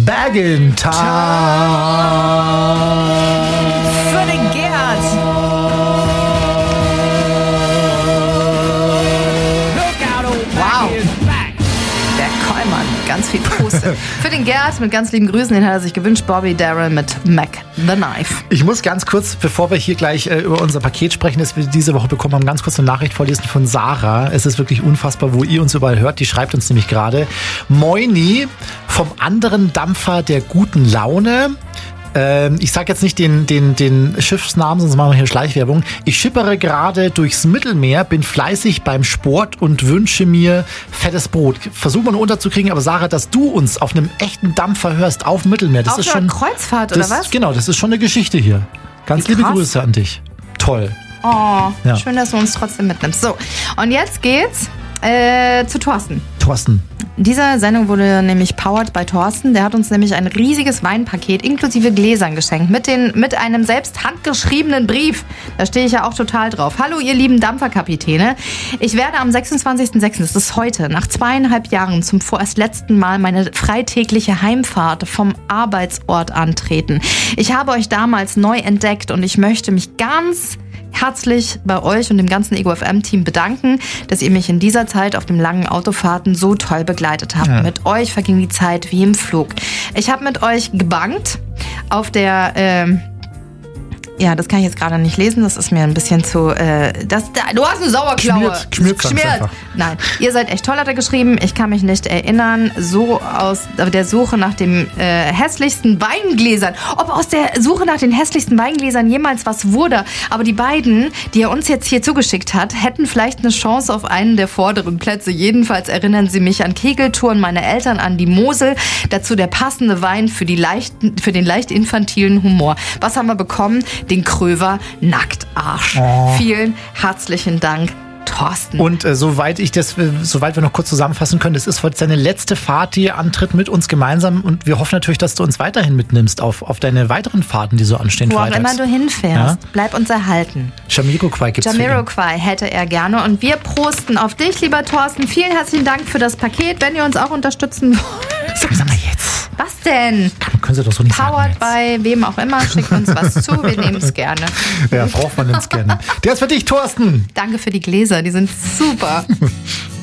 Baggin Time. Für den Gerd. Wow. Der Kollmann, ganz viel Puste. Für den Gerd mit ganz lieben Grüßen, den hat er sich gewünscht. Bobby Darin mit Mac the Knife. Ich muss ganz kurz, bevor wir hier gleich über unser Paket sprechen, das wir diese Woche bekommen haben, ganz kurz eine Nachricht vorlesen von Sarah. Es ist wirklich unfassbar, wo ihr uns überall hört. Die schreibt uns nämlich gerade: Moini vom anderen Dampfer der guten Laune. Ich sage jetzt nicht den Schiffsnamen, sonst machen wir hier Schleichwerbung. Ich schippere gerade durchs Mittelmeer, bin fleißig beim Sport und wünsche mir fettes Brot. Versuch mal nur unterzukriegen, aber Sarah, dass du uns auf einem echten Dampfer hörst, auf dem Mittelmeer, das auf ist einer schon... Kreuzfahrt, oder was? Genau, das ist schon eine Geschichte hier. Ganz liebe Grüße an dich. Toll. Oh, Ja. schön, dass du uns trotzdem mitnimmst. So, und jetzt geht's zu Thorsten. Thorsten. Diese Sendung wurde nämlich powered by Thorsten. Der hat uns nämlich ein riesiges Weinpaket inklusive Gläsern geschenkt mit einem selbst handgeschriebenen Brief. Da stehe ich ja auch total drauf. Hallo, ihr lieben Dampferkapitäne. Ich werde am 26.06., das ist heute, nach 2,5 Jahren zum vorerst letzten Mal meine freitägliche Heimfahrt vom Arbeitsort antreten. Ich habe euch damals neu entdeckt und ich möchte mich ganz herzlich bei euch und dem ganzen Ego FM-Team bedanken, dass ihr mich in dieser Zeit auf den langen Autofahrten so toll begleitet habt. Ja. Mit euch verging die Zeit wie im Flug. Ich habe mit euch gebankt auf der... Ja, das kann ich jetzt gerade nicht lesen. Das ist mir ein bisschen zu... du hast eine Sauerklaue. Schmiert. Nein, ihr seid echt toll, hat er geschrieben. Ich kann mich nicht erinnern, so aus der Suche nach dem hässlichsten Weingläsern. Ob aus der Suche nach den hässlichsten Weingläsern jemals was wurde. Aber die beiden, die er uns jetzt hier zugeschickt hat, hätten vielleicht eine Chance auf einen der vorderen Plätze. Jedenfalls erinnern sie mich an Kegeltouren meiner Eltern, an die Mosel. Dazu der passende Wein für den leicht infantilen Humor. Was haben wir bekommen? Den Kröver Nacktarsch. Oh. Vielen herzlichen Dank, Thorsten. Und soweit wir noch kurz zusammenfassen können, es ist heute seine letzte Fahrt, die er antritt mit uns gemeinsam, und wir hoffen natürlich, dass du uns weiterhin mitnimmst auf deine weiteren Fahrten, die so anstehen. Wo auch immer du hinfährst, ja? Bleib uns erhalten. Jamiroquai gibt's für ihn. Jamiroquai hätte er gerne, und wir prosten auf dich, lieber Thorsten. Vielen herzlichen Dank für das Paket. Wenn ihr uns auch unterstützen wollt. Sag mal jetzt. Was denn? Können Sie doch so nicht Powered sagen by wem auch immer. Schickt uns was zu. Wir nehmen es gerne. Ja, braucht man uns gerne. Der ist für dich, Thorsten. Danke für die Gläser. Die sind super.